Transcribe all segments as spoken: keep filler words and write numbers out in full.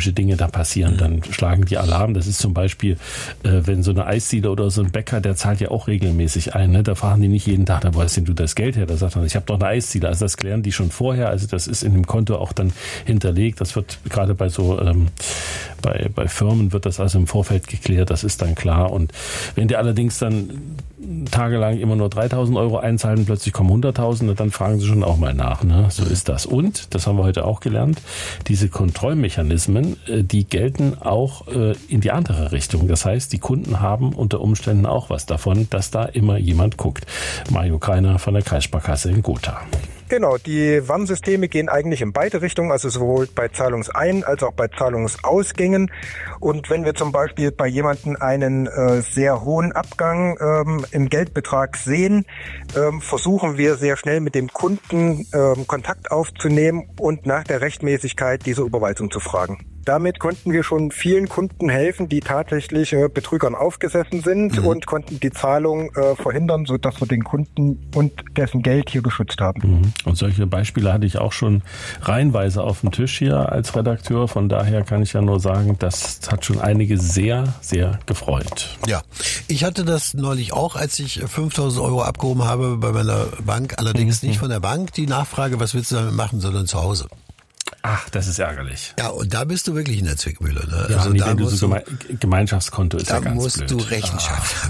komische Dinge da passieren. Mhm. Dann schlagen die Alarm. Das ist zum Beispiel, äh, wenn so eine Eisdiele oder so ein Bäcker, der zahlt ja auch regelmäßig ein. Ne? Da fragen die nicht jeden Tag, da wo hast denn du das Geld her? Da sagt man, ich habe doch eine Eisdiele. Also das klären die schon vorher. Also das ist in dem Konto auch dann hinterlegt. Das wird gerade bei so ähm, bei, bei Firmen wird das also im Vorfeld geklärt. Das ist dann klar. Und wenn die allerdings dann tagelang immer nur dreitausend Euro einzahlen, plötzlich kommen hunderttausend, dann fragen sie schon auch mal nach. Ne? So ist das. Und, das haben wir heute auch gelernt, diese Kontrollmechanismen, die gelten auch in die andere Richtung. Das heißt, die Kunden haben unter Umständen auch was davon, dass da immer jemand guckt. Mario Kreiner von der Kreissparkasse in Gotha. Genau, die Warnsysteme gehen eigentlich in beide Richtungen, also sowohl bei Zahlungsein- als auch bei Zahlungsausgängen. Und wenn wir zum Beispiel bei jemandem einen äh, sehr hohen Abgang ähm, im Geldbetrag sehen, ähm, versuchen wir sehr schnell mit dem Kunden ähm, Kontakt aufzunehmen und nach der Rechtmäßigkeit dieser Überweisung zu fragen. Damit konnten wir schon vielen Kunden helfen, die tatsächlich äh, Betrügern aufgesessen sind, mhm. und konnten die Zahlung äh, verhindern, sodass wir den Kunden und dessen Geld hier geschützt haben. Mhm. Und solche Beispiele hatte ich auch schon reihenweise auf dem Tisch hier als Redakteur. Von daher kann ich ja nur sagen, das hat schon einige sehr, sehr gefreut. Ja, ich hatte das neulich auch, als ich fünftausend Euro abgehoben habe bei meiner Bank. Allerdings mhm. nicht von der Bank die Nachfrage, was willst du damit machen, sondern zu Hause. Ach, das ist ärgerlich. Ja, und da bist du wirklich in der Zwickmühle. Ne? Ja, also nee, da wenn du musst so Geme- Gemeinschaftskonto ist da ja ganz musst blöd. du Rechenschaft ah. haben.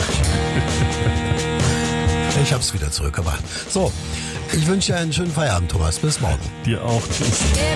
Ich hab's wieder zurückgebracht. So, ich wünsche dir einen schönen Feierabend, Thomas. Bis morgen. Dir auch. Tschüss.